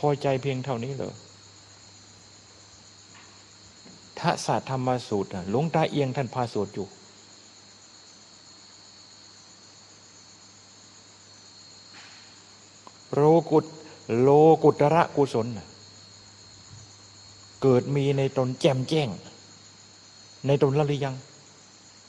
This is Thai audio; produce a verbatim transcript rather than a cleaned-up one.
อใจเพียงเท่านี้เหรอทัสสะธรรมสูตรหลวงตาเอียงท่านพาสวดอยู่โลกุตโลกุตระกุศลเกิดมีในตนแจ่มแจ้งในตนแล้วหรือยัง